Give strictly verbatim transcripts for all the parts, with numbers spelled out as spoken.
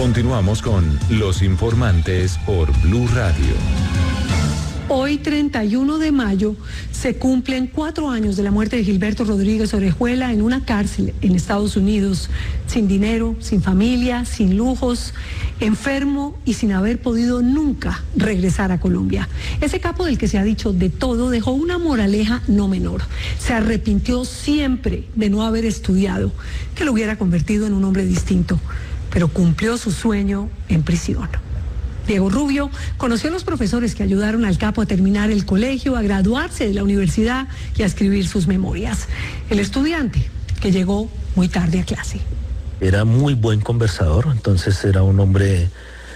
Continuamos con Los Informantes por Blue Radio. Hoy, treinta y uno de mayo, se cumplen cuatro años de la muerte de Gilberto Rodríguez Orejuela en una cárcel en Estados Unidos, sin dinero, sin familia, sin lujos, enfermo y sin haber podido nunca regresar a Colombia. Ese capo del que se ha dicho de todo dejó una moraleja no menor. Se arrepintió siempre de no haber estudiado, que lo hubiera convertido en un hombre distinto, pero cumplió su sueño en prisión. Diego Rubio conoció a los profesores que ayudaron al capo a terminar el colegio, a graduarse de la universidad y a escribir sus memorias. El estudiante que llegó muy tarde a clase. Era muy buen conversador, entonces era un hombre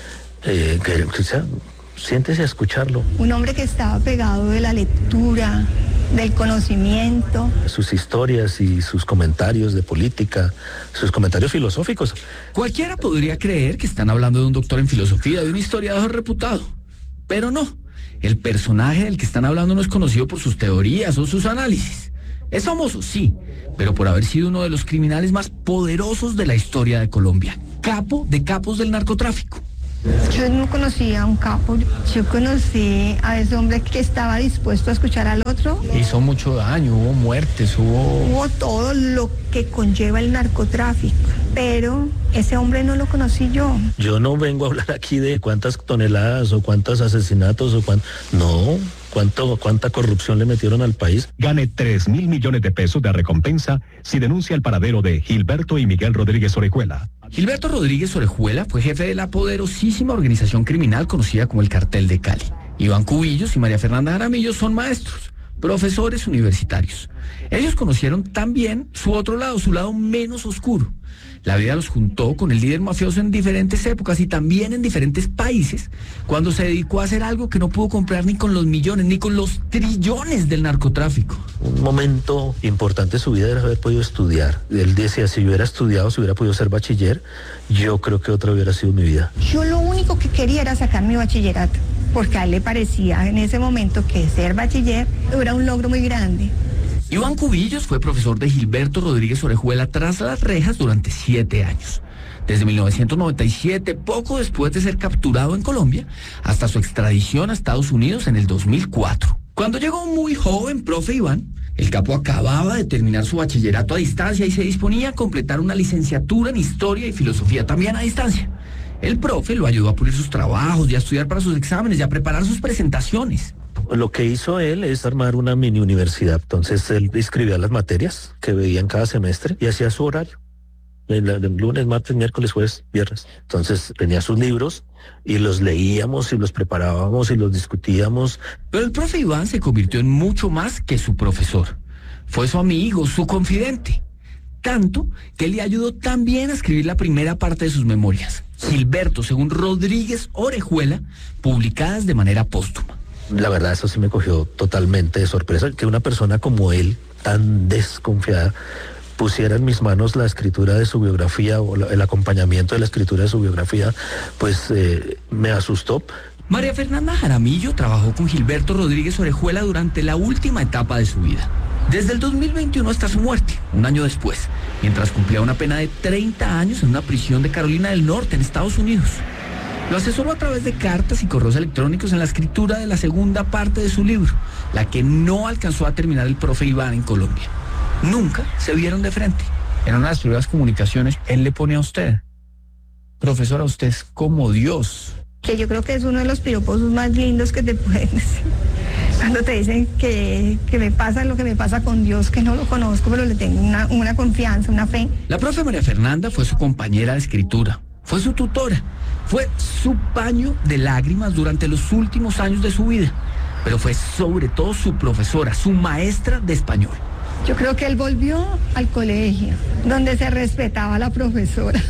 eh, que, o sea, siéntese a escucharlo. Un hombre que estaba pegado de la lectura, del conocimiento. Sus historias y sus comentarios de política, sus comentarios filosóficos. Cualquiera podría creer que están hablando de un doctor en filosofía, de un historiador reputado, pero no. El personaje del que están hablando no es conocido por sus teorías o sus análisis. Es famoso, sí, pero por haber sido uno de los criminales más poderosos de la historia de Colombia. Capo de capos del narcotráfico. Yo no conocía a un capo, yo conocí a ese hombre que estaba dispuesto a escuchar al otro. Hizo mucho daño, hubo muertes, hubo... Hubo todo lo que conlleva el narcotráfico, pero ese hombre no lo conocí yo. Yo no vengo a hablar aquí de cuántas toneladas o cuántos asesinatos o cuánto... No, cuánto, cuánta corrupción le metieron al país. Gane tres mil millones de pesos de recompensa si denuncia el paradero de Gilberto y Miguel Rodríguez Orejuela. Gilberto Rodríguez Orejuela fue jefe de la poderosísima organización criminal conocida como el Cartel de Cali. Iván Cubillos y María Fernanda Jaramillo son maestros, profesores universitarios. Ellos conocieron también su otro lado, su lado menos oscuro. La vida los juntó con el líder mafioso en diferentes épocas y también en diferentes países, cuando se dedicó a hacer algo que no pudo comprar ni con los millones, ni con los trillones del narcotráfico. Un momento importante de su vida era haber podido estudiar. Él decía, si yo hubiera estudiado, si hubiera podido ser bachiller, yo creo que otra hubiera sido mi vida. Yo lo único que quería era sacar mi bachillerato, porque a él le parecía en ese momento que ser bachiller era un logro muy grande. Iván Cubillos fue profesor de Gilberto Rodríguez Orejuela tras las rejas durante siete años. Desde mil novecientos noventa y siete, poco después de ser capturado en Colombia, hasta su extradición a Estados Unidos en el dos mil cuatro. Cuando llegó muy joven, profe Iván, el capo acababa de terminar su bachillerato a distancia y se disponía a completar una licenciatura en Historia y Filosofía también a distancia. El profe lo ayudó a pulir sus trabajos y a estudiar para sus exámenes y a preparar sus presentaciones. Lo que hizo él es armar una mini universidad. Entonces él escribía las materias que veía en cada semestre y hacía su horario. El, el lunes, martes, miércoles, jueves, viernes. Entonces tenía sus libros y los leíamos y los preparábamos y los discutíamos. Pero el profe Iván se convirtió en mucho más que su profesor. Fue su amigo, su confidente. Tanto que él le ayudó también a escribir la primera parte de sus memorias, Gilberto, según Rodríguez Orejuela, publicadas de manera póstuma. La verdad, eso sí me cogió totalmente de sorpresa, que una persona como él, tan desconfiada, pusiera en mis manos la escritura de su biografía o la, el acompañamiento de la escritura de su biografía, pues eh, me asustó. María Fernanda Jaramillo trabajó con Gilberto Rodríguez Orejuela durante la última etapa de su vida. Desde el dos mil veintiuno hasta su muerte, un año después, mientras cumplía una pena de treinta años en una prisión de Carolina del Norte, en Estados Unidos. Lo asesoró a través de cartas y correos electrónicos en la escritura de la segunda parte de su libro, la que no alcanzó a terminar el profe Iván en Colombia. Nunca se vieron de frente. En una de las primeras comunicaciones, él le pone a usted, profesora, usted es como Dios. Que yo creo que es uno de los piropos más lindos que te pueden decir. Cuando te dicen que, que me pasa lo que me pasa con Dios, que no lo conozco, pero le tengo una, una confianza, una fe. La profe María Fernanda fue su compañera de escritura, fue su tutora, fue su paño de lágrimas durante los últimos años de su vida, pero fue sobre todo su profesora, su maestra de español. Yo creo que él volvió al colegio, donde se respetaba a la profesora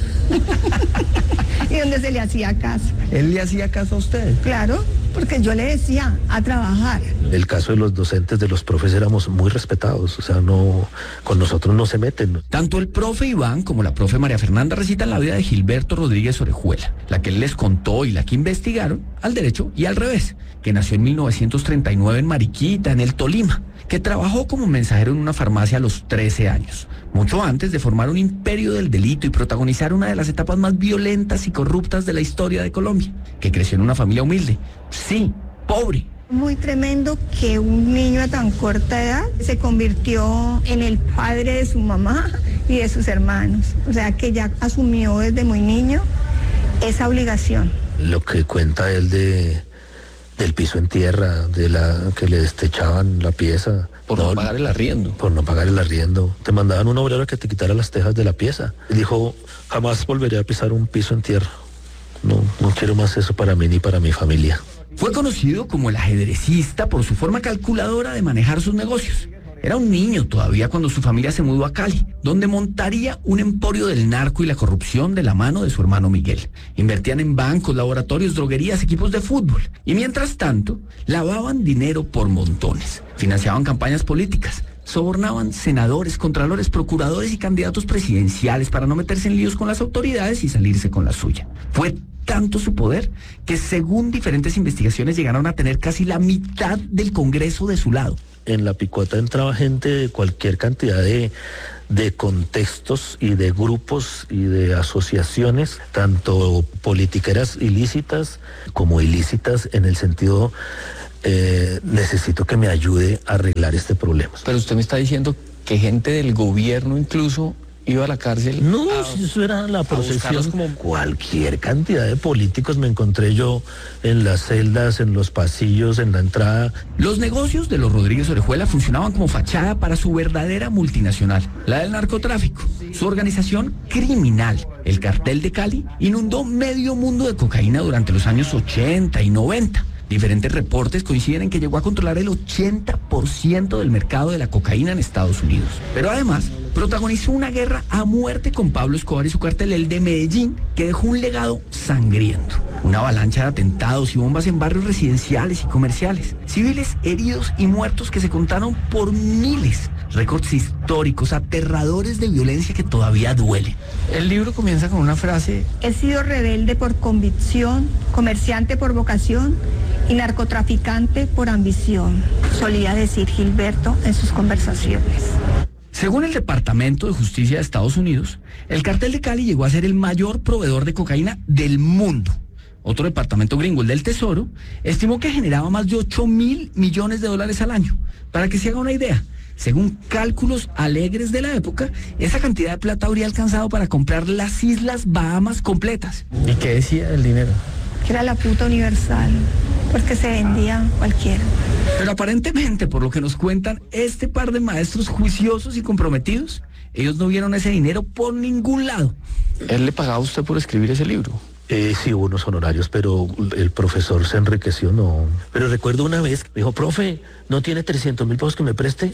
y donde se le hacía caso. ¿Él le hacía caso a usted? Claro, porque yo le decía a trabajar. El caso de los docentes, de los profes, éramos muy respetados, o sea, no, con nosotros no se meten. Tanto el profe Iván como la profe María Fernanda recitan la vida de Gilberto Rodríguez Orejuela, la que él les contó y la que investigaron al derecho y al revés, que nació en mil novecientos treinta y nueve en Mariquita, en el Tolima, que trabajó como mensajero en una farmacia a los trece años, mucho antes de formar un imperio del delito y protagonizar una de las etapas más violentas y corruptas de la historia de Colombia, que creció en una familia humilde, sí, pobre. Muy tremendo que un niño a tan corta edad se convirtió en el padre de su mamá y de sus hermanos, o sea que ya asumió desde muy niño esa obligación. Lo que cuenta él de... del piso en tierra, de la que le destechaban la pieza. Por no, no pagar el arriendo. Por no pagar el arriendo. Te mandaban un obrero que te quitara las tejas de la pieza. Dijo, jamás volveré a pisar un piso en tierra. No, no quiero más eso para mí ni para mi familia. Fue conocido como el ajedrecista por su forma calculadora de manejar sus negocios. Era un niño todavía cuando su familia se mudó a Cali, donde montaría un emporio del narco y la corrupción de la mano de su hermano Miguel. Invertían en bancos, laboratorios, droguerías, equipos de fútbol. Y mientras tanto, lavaban dinero por montones. Financiaban campañas políticas. Sobornaban senadores, contralores, procuradores y candidatos presidenciales para no meterse en líos con las autoridades y salirse con la suya. Fue tanto su poder que según diferentes investigaciones llegaron a tener casi la mitad del Congreso de su lado. En la picota entraba gente de cualquier cantidad de, de contextos y de grupos y de asociaciones, tanto politiqueras ilícitas como ilícitas en el sentido, eh, necesito que me ayude a arreglar este problema. Pero usted me está diciendo que gente del gobierno incluso iba a la cárcel. No, a, eso era la procesión. Como cualquier cantidad de políticos me encontré yo en las celdas, en los pasillos, en la entrada. Los negocios de los Rodríguez Orejuela funcionaban como fachada para su verdadera multinacional, la del narcotráfico. Su organización criminal, el Cartel de Cali, inundó medio mundo de cocaína durante los años ochenta y noventa. Diferentes reportes coinciden en que llegó a controlar el ochenta por ciento del mercado de la cocaína en Estados Unidos. Pero además, protagonizó una guerra a muerte con Pablo Escobar y su cartel, el de Medellín, que dejó un legado sangriento. Una avalancha de atentados y bombas en barrios residenciales y comerciales. Civiles heridos y muertos que se contaron por miles. Récords históricos, aterradores de violencia que todavía duelen. El libro comienza con una frase: he sido rebelde por convicción, comerciante por vocación y narcotraficante por ambición, solía decir Gilberto en sus conversaciones. Según el Departamento de Justicia de Estados Unidos, el Cartel de Cali llegó a ser el mayor proveedor de cocaína del mundo. Otro departamento gringo, el del Tesoro, estimó que generaba más de ocho mil millones de dólares al año. Para que se haga una idea, según cálculos alegres de la época, esa cantidad de plata habría alcanzado para comprar las Islas Bahamas completas. ¿Y qué decía del dinero? Que era la puta universal, porque se vendía cualquiera. Pero aparentemente, por lo que nos cuentan este par de maestros juiciosos y comprometidos, ellos no vieron ese dinero por ningún lado. ¿Él le pagaba a usted por escribir ese libro? Eh, sí, hubo unos honorarios, pero el profesor se enriqueció, no. Pero recuerdo una vez, me dijo, profe, ¿no tiene trescientos mil pesos que me preste?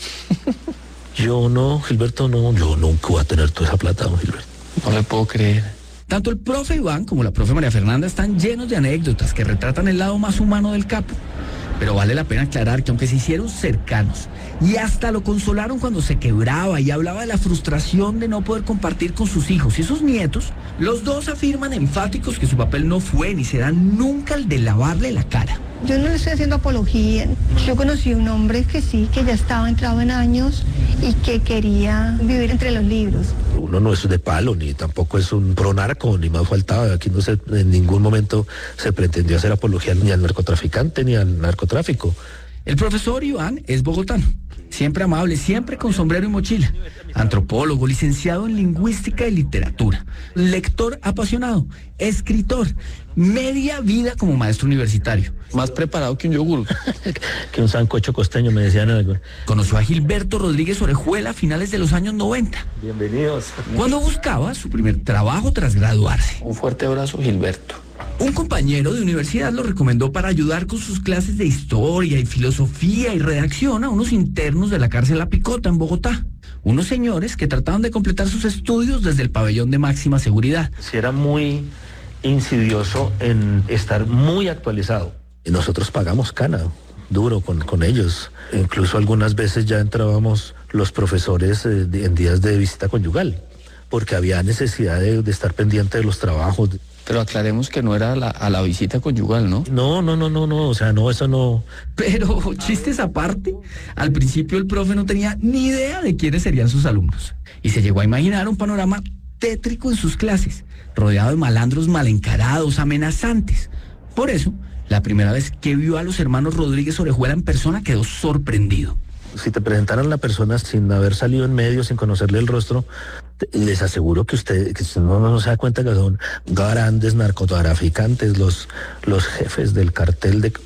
Yo no, Gilberto, no, yo nunca voy a tener toda esa plata, don Gilberto. No le puedo creer. Tanto el profe Iván como la profe María Fernanda están llenos de anécdotas que retratan el lado más humano del capo. Pero vale la pena aclarar que aunque se hicieron cercanos y hasta lo consolaron cuando se quebraba y hablaba de la frustración de no poder compartir con sus hijos y sus nietos, los dos afirman enfáticos que su papel no fue ni será nunca el de lavarle la cara. Yo no le estoy haciendo apología. Yo conocí a un hombre que sí, que ya estaba entrado en años y que quería vivir entre los libros. Uno no es de palo, ni tampoco es un pronarco, ni más faltaba. Aquí no se, en ningún momento se pretendió hacer apología ni al narcotraficante ni al narcotráfico. El profesor Iván es bogotano, siempre amable, siempre con sombrero y mochila, antropólogo, licenciado en lingüística y literatura, lector apasionado, escritor, media vida como maestro universitario. Más preparado que un yogur. Que un sancocho costeño, me decían algo. Conoció a Gilberto Rodríguez Orejuela a finales de los años noventa. Bienvenidos. Cuando buscaba su primer trabajo tras graduarse. Un fuerte abrazo, Gilberto. Un compañero de universidad lo recomendó para ayudar con sus clases de historia y filosofía y redacción a unos internos de la cárcel La Picota en Bogotá. Unos señores que trataban de completar sus estudios desde el pabellón de máxima seguridad. Sí, era muy insidioso en estar muy actualizado. Y nosotros pagamos cana, duro con, con ellos. Incluso algunas veces ya entrábamos los profesores eh, de, en días de visita conyugal, porque había necesidad de, de estar pendiente de los trabajos. Pero aclaremos que no era la, a la visita conyugal, ¿no? No, no, no, no, no, o sea, no, eso no. Pero, chistes aparte, al principio el profe no tenía ni idea de quiénes serían sus alumnos. Y se llegó a imaginar un panorama tétrico en sus clases, rodeado de malandros mal encarados, amenazantes. Por eso, la primera vez que vio a los hermanos Rodríguez Orejuela en persona quedó sorprendido. Si te presentaran la persona sin haber salido en medio, sin conocerle el rostro, les aseguro que usted, que usted no, no se da cuenta que son grandes narcotraficantes, los, los jefes del cartel de...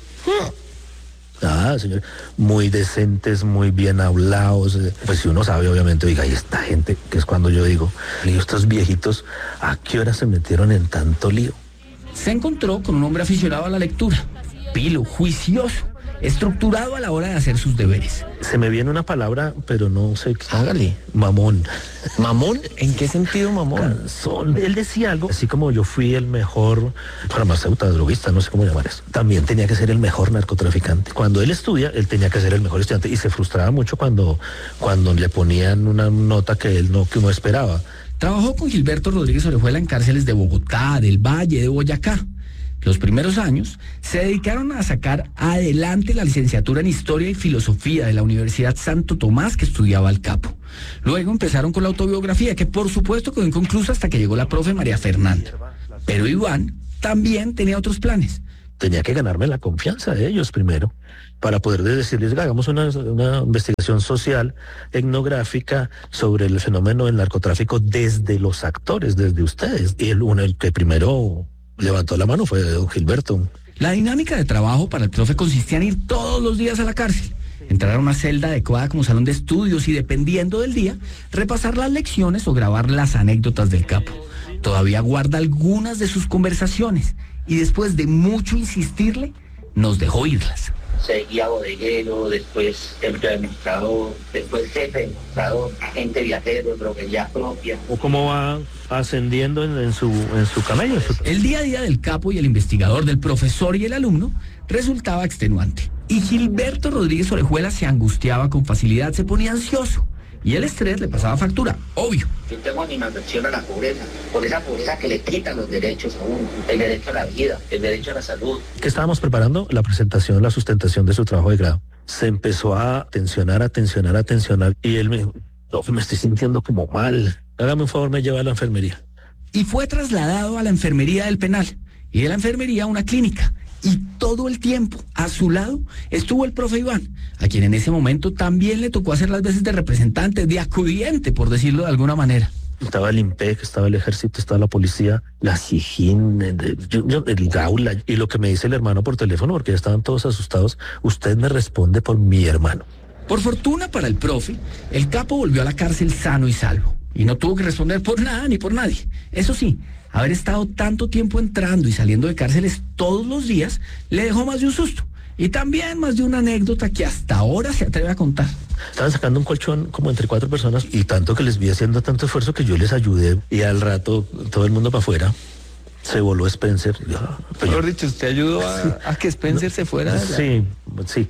Ah, señor, muy decentes, muy bien hablados. Pues si uno sabe, obviamente, oiga, y esta gente, que es cuando yo digo, y estos viejitos, ¿a qué hora se metieron en tanto lío? Se encontró con un hombre aficionado a la lectura, pilo, juicioso, estructurado a la hora de hacer sus deberes. Se me viene una palabra, pero no sé qué. Hágale. Mamón. ¿Mamón? ¿En qué sentido mamón? Cansón. Él decía algo, así como yo fui el mejor farmacéutico, droguista, no sé cómo llamar eso. También tenía que ser el mejor narcotraficante. Cuando él estudia, él tenía que ser el mejor estudiante y se frustraba mucho cuando, cuando le ponían una nota que él no, que no esperaba. Trabajó con Gilberto Rodríguez Orejuela en cárceles de Bogotá, del Valle, de Boyacá. Los primeros años se dedicaron a sacar adelante la licenciatura en Historia y Filosofía de la Universidad Santo Tomás que estudiaba el capo. Luego empezaron con la autobiografía, que por supuesto quedó inconclusa hasta que llegó la profe María Fernanda. Pero Iván también tenía otros planes. Tenía que ganarme la confianza de ellos primero, para poder decirles, hagamos una, una investigación social, etnográfica, sobre el fenómeno del narcotráfico desde los actores, desde ustedes. Y el, uno, el que primero levantó la mano fue don Gilberto. La dinámica de trabajo para el profe consistía en ir todos los días a la cárcel, entrar a una celda adecuada como salón de estudios y, dependiendo del día, repasar las lecciones o grabar las anécdotas del capo. Todavía guarda algunas de sus conversaciones y, después de mucho insistirle, nos dejó oírlas. Seguía bodeguero, después templo administrador, después jefe administrador, agente viajero, droguería propia. ¿O cómo va ascendiendo en, en, su, en su camello? El día a día del capo y el investigador, del profesor y el alumno, resultaba extenuante. Y Gilberto Rodríguez Orejuela se angustiaba con facilidad, se ponía ansioso. Y el estrés le pasaba factura, obvio. Yo tengo animadversión a la pobreza, por esa pobreza que le quita los derechos a uno, el derecho a la vida, el derecho a la salud. Que estábamos preparando la presentación, la sustentación de su trabajo de grado. Se empezó a tensionar, a tensionar, a tensionar. Y él me dijo, no, me estoy sintiendo como mal. Hágame un favor, me lleva a la enfermería. Y fue trasladado a la enfermería del penal. Y de la enfermería a una clínica. Y todo el tiempo, a su lado, estuvo el profe Iván, a quien en ese momento también le tocó hacer las veces de representante, de acudiente, por decirlo de alguna manera. Estaba el IMPEC, estaba el ejército, estaba la policía, la SIJIN, el, el, el Gaula. Y lo que me dice el hermano por teléfono, porque ya estaban todos asustados, usted me responde por mi hermano. Por fortuna para el profe, el capo volvió a la cárcel sano y salvo. Y no tuvo que responder por nada ni por nadie. Eso sí, haber estado tanto tiempo entrando y saliendo de cárceles todos los días le dejó más de un susto. Y también más de una anécdota que hasta ahora se atreve a contar. Estaban sacando un colchón como entre cuatro personas y tanto que les vi haciendo tanto esfuerzo que yo les ayudé. Y al rato todo el mundo para afuera. Se voló Spencer. Mejor dicho, ¿usted ayudó a, a que Spencer no, se fuera? De la... Sí, sí.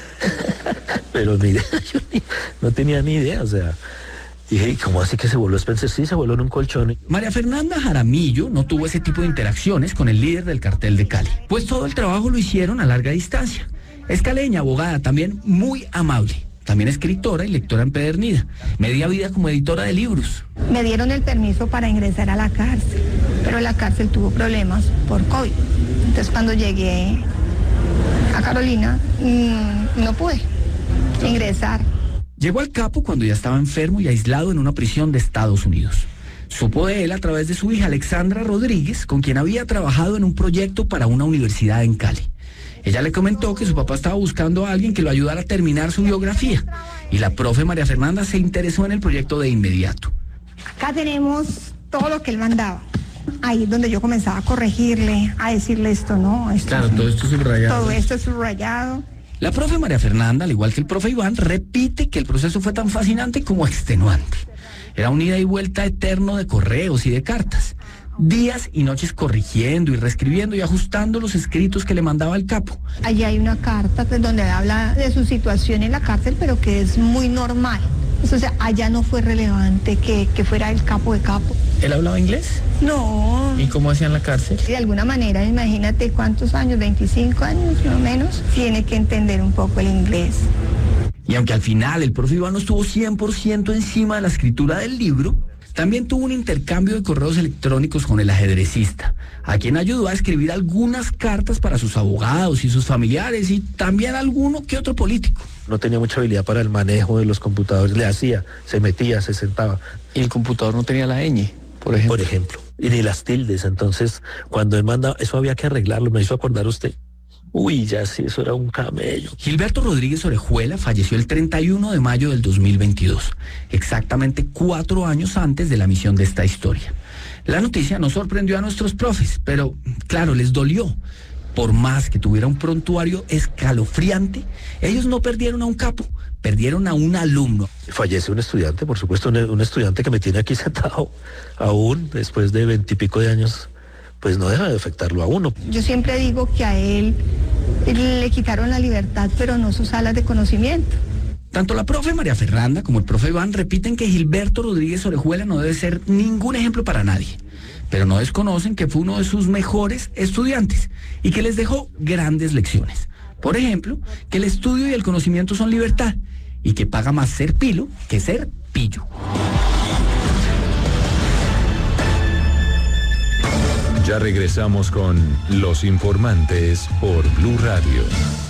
Pero ni idea, yo ni, no tenía ni idea, o sea... Y dije, ¿cómo así que se voló Spencer? Sí, se voló en un colchón. María Fernanda Jaramillo no tuvo ese tipo de interacciones con el líder del cartel de Cali, pues todo el trabajo lo hicieron a larga distancia. Es caleña, abogada, también muy amable. También escritora y lectora empedernida. Media vida como editora de libros. Me dieron el permiso para ingresar a la cárcel, pero la cárcel tuvo problemas por COVID. Entonces cuando llegué a Carolina, mmm, no pude ingresar. Llegó al capo cuando ya estaba enfermo y aislado en una prisión de Estados Unidos. Supo de él a través de su hija Alexandra Rodríguez, con quien había trabajado en un proyecto para una universidad en Cali. Ella le comentó que su papá estaba buscando a alguien que lo ayudara a terminar su biografía. Y la profe María Fernanda se interesó en el proyecto de inmediato. Acá tenemos todo lo que él mandaba. Ahí es donde yo comenzaba a corregirle, a decirle esto no, esto Claro, no. todo esto subrayado. Todo esto es subrayado. La profe María Fernanda, al igual que el profe Iván, repite que el proceso fue tan fascinante como extenuante. Era un ida y vuelta eterno de correos y de cartas. días y noches corrigiendo y reescribiendo y ajustando los escritos que le mandaba el capo. Allí hay una carta pues, donde habla de su situación en la cárcel, pero que es muy normal. O sea, allá no fue relevante que, que fuera el capo de capo. ¿Él hablaba inglés? No. ¿Y cómo hacía en la cárcel? De alguna manera, imagínate cuántos años, veinticinco años más o menos, tiene que entender un poco el inglés. Y aunque al final el profe Iván no estuvo cien por ciento encima de la escritura del libro, también tuvo un intercambio de correos electrónicos con el ajedrecista, a quien ayudó a escribir algunas cartas para sus abogados y sus familiares y también alguno que otro político. No tenía mucha habilidad para el manejo de los computadores, le hacía, se metía, se sentaba. Y el computador no tenía la ñ, por ejemplo. Por ejemplo, y ni las tildes, entonces cuando él mandaba, eso había que arreglarlo, me hizo acordar usted. Uy, ya sí, eso era un camello. Gilberto Rodríguez Orejuela falleció el treinta y uno de mayo del dos mil veintidós, exactamente cuatro años antes de la emisión de esta historia. La noticia no sorprendió a nuestros profes, pero claro, les dolió. Por más que tuviera un prontuario escalofriante, ellos no perdieron a un capo, perdieron a un alumno. Fallece un estudiante, por supuesto, un, un estudiante que me tiene aquí sentado aún después de veintipico de años. Pues no deja de afectarlo a uno. Yo siempre digo que a él le quitaron la libertad, pero no sus alas de conocimiento. Tanto la profe María Fernanda como el profe Iván repiten que Gilberto Rodríguez Orejuela no debe ser ningún ejemplo para nadie, pero no desconocen que fue uno de sus mejores estudiantes y que les dejó grandes lecciones. Por ejemplo, que el estudio y el conocimiento son libertad y que paga más ser pilo que ser pillo. Ya regresamos con Los Informantes por Blue Radio.